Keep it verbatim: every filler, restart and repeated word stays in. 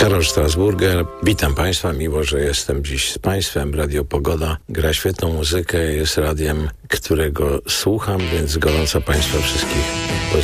Karol Strasburger, witam Państwa, miło, że jestem dziś z Państwem. Radio Pogoda gra świetną muzykę, jest radiem, którego słucham, więc gorąco Państwa wszystkich pozdrawiam.